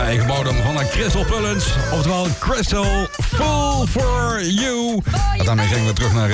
eigen bodem van een Crystal Pullens. Oftewel Crystal Full For You. En daarmee gingen we terug naar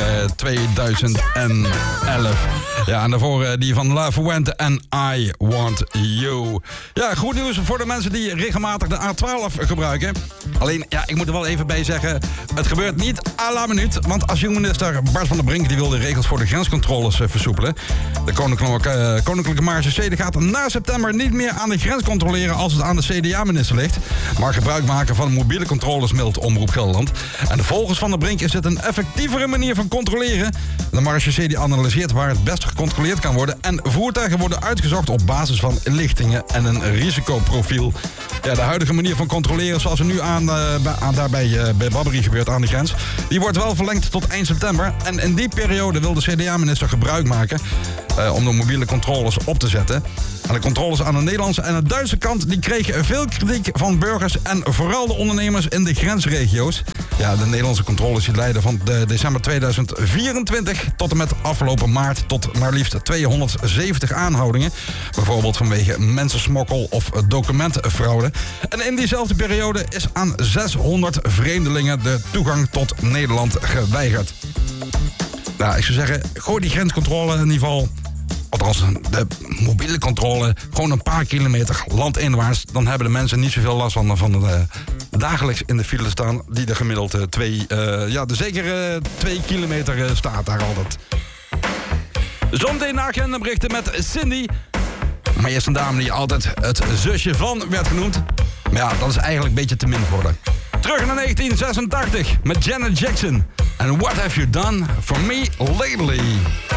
2011. Ja, en daarvoor die van La Fuente en I Want You. Ja, goed nieuws voor de mensen die regelmatig de A12 gebruiken. Alleen, ja, ik moet er wel even bij zeggen, het gebeurt niet à la minuut. Want asylminister Bart van der Brink die wil de regels voor de grenscontroles versoepelen. De Koninklijke Marechaussee gaat na september niet meer aan de grens controleren als het aan de CDA-minister ligt. Maar gebruik maken van mobiele controles, meldt Omroep Gelderland. En volgens Van der Brink is dit een effectievere manier van controleren. De Marechaussee die analyseert waar het best gecontroleerd kan worden. En voertuigen worden uitgezocht op basis van lichtingen en een risicoprofiel. Ja, de huidige manier van controleren zoals er nu bij Babbery gebeurt aan de grens, die wordt wel verlengd tot eind september. En in die periode wil de CDA-minister gebruik maken om de mobiele controles op te zetten. En de controles aan de Nederlandse en de Duitse kant die kregen veel kritiek van burgers en vooral de ondernemers in de grensregio's. Ja, de Nederlandse controles die leiden van december 2024 tot en met afgelopen maart tot maar liefst 270 aanhoudingen. Bijvoorbeeld vanwege mensensmokkel of documentenfraude. En in diezelfde periode is aan 600 vreemdelingen de toegang tot Nederland geweigerd. Nou, ik zou zeggen, gooi die grenscontrole in ieder geval, althans de mobiele controle, gewoon een paar kilometer landinwaarts. Dan hebben de mensen niet zoveel last van dagelijks in de file staan, die er gemiddeld 2 kilometer staat daar altijd. Zometeen na agendaberichten met Cindy. Maar eerst een dame die altijd het zusje van werd genoemd. Maar ja, dat is eigenlijk een beetje te min voor haar. Terug naar 1986 met Janet Jackson. And What Have You Done For Me Lately?